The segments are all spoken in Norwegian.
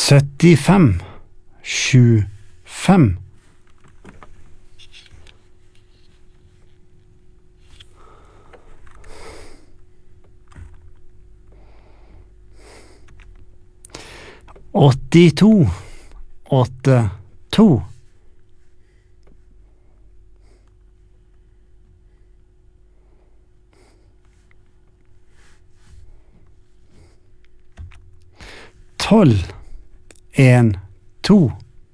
75 75 82 82 12 1 2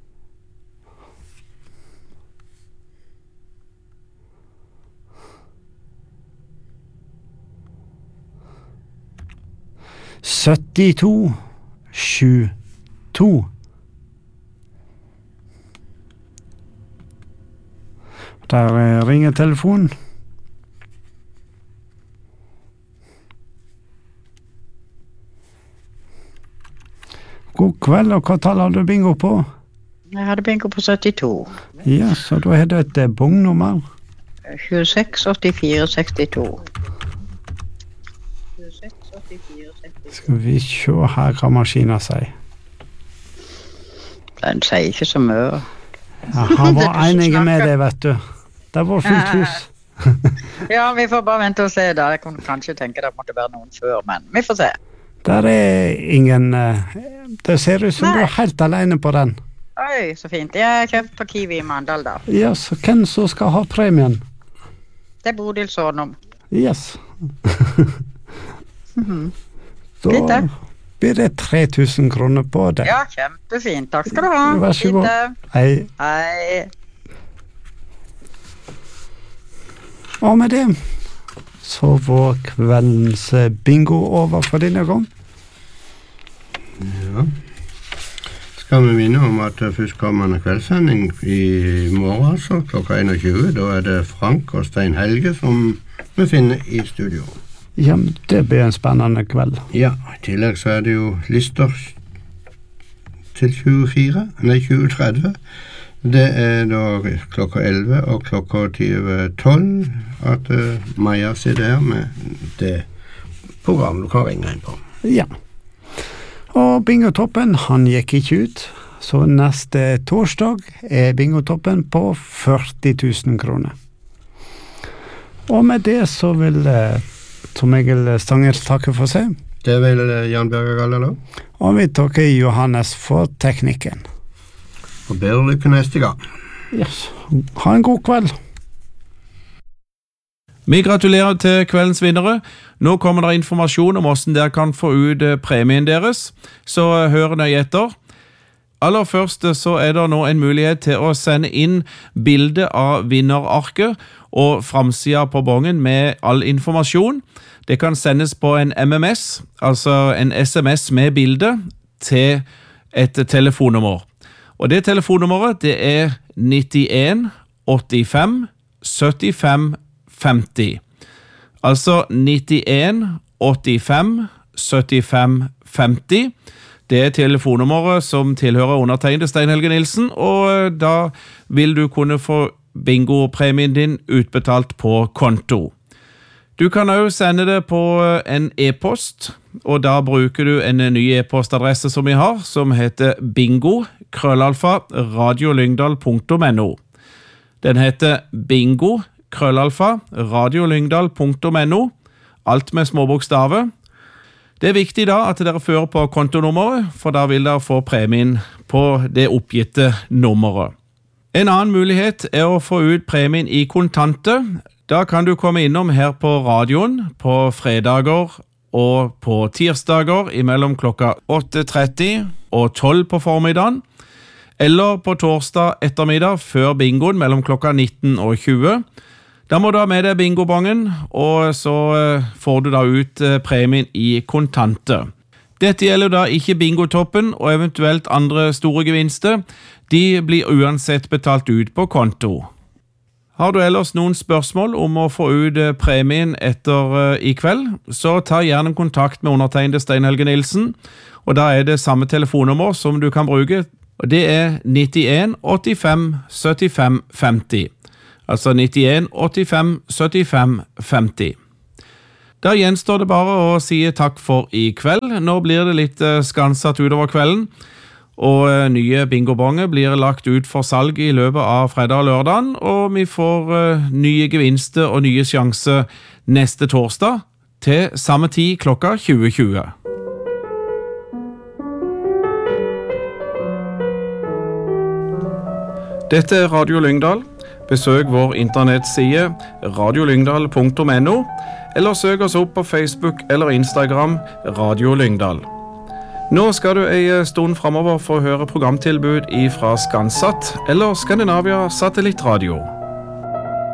72 7 2 Der ringer telefonen. God kveld, og hva tall har du bingo på? Jeg hadde bingo på 72. Ja, så da er det et bongnummer. 26 84 62. Skal vi se her hva maskinen sier. Den sier ikke så mye. Ja, han var enig med det, vet du. Det var fullt hus. Ja, vi får bare vente og se da. Jeg kunne kanskje tenke det måtte være noen før, men vi får se. Der er ingen... Det ser ut som du er helt alene på den. Oi, så fint. Jeg har kjøpt på Kiwi i Mandal da. Ja, så hvem som skal ha premien? Det er Bodil Sånum. Yes. Fint det. Blir det 3000 kroner på det. Ja, kjempefint. Takk skal du ha. Vær så god. Hei. Hei. Og med det så var kveldens bingo over for denne gang. Ja. Skal vi minne om at førstkommende kveldssending i morgen, altså, klokka 21, da er det Frank og Stein Helge som vi finner i studio. Ja, men det blir en spennende kveld. Ja, i tillegg så er det jo lister til 2030. Det er da klokka 11 og klokka 20:12 at Maja sitter her med det programmet du kan ringe inn på. Ja. Og bingotoppen, han gikk ikke ut, så neste torsdag er bingotoppen på 40 000 kroner. Og med det så vil Tom Egil Stanger takke for seg. Det vil Jan Berger Gallerlov. Og vi takker Johannes for teknikken. Og bedre lykke neste gang. Yes. Ha en god kveld. Vi gratulerer til kveldens vinnere. Nå kommer det informasjon om hvordan dere kan få ut premien deres, så hør nøye etter. Aller først så er det nå en mulighet til å sende inn bilde av vinnerarket og framsida på bongen med all informasjon. Det kan sendes på en MMS, altså en SMS med bilde, til et telefonnummer. Og det telefonnummeret, det er 91 85 75 50. Altså 91 85 75 50. Det er telefonnummeret som tilhører undertegnet Stein Helge Nilsen, og da vil du kunne få bingo-premien din utbetalt på konto. Du kan også sende det på en e-post, og da bruker du en ny e-postadresse som vi har, som heter bingo@radiolyngdal.no. Den heter bingo@radiolyngdal.no, alt med små bokstaver. Det er viktig da at dere fører på kontonummeret, for da vil dere få premien på det oppgitte nummeret. En annen mulighet er å få ut premien i kontanter. Da kan du komme innom her på radioen på fredager og på tirsdager imellom klokka 8:30 og 12 på formiddagen, eller på torsdag ettermiddag før bingoen mellom klokka 19 og 20. Da må du ha med deg bingobongen, og så får du da ut premien i kontanter. Dette gjelder da ikke bingotoppen og eventuelt andre store gevinster. De blir uansett betalt ut på konto. Har du ellers noen spørsmål om å få ut premien etter i kveld, så ta gjerne kontakt med undertegnet Stein Helge Nilsen, og da er det samme telefonnummer som du kan bruke, og det er 91 85 75 50. Altså 91 85 75 50. Da gjenstår det bare å si takk for i kveld. Nå blir det litt skansatt utover kvelden, Og nye bingobonger blir lagt ut for salg i løpet av fredag og lørdagen, og vi får nye gevinster og nye sjanser neste torsdag til samme tid klokka 20:20. Dette er Radio Lyngdal. Besøk vår internettside radiolyngdal.no, eller søk oss opp på Facebook eller Instagram Radio Lyngdal. Nå skal du en stund fremover få høre programtilbud fra Skansat eller Skandinavia Satellittradio.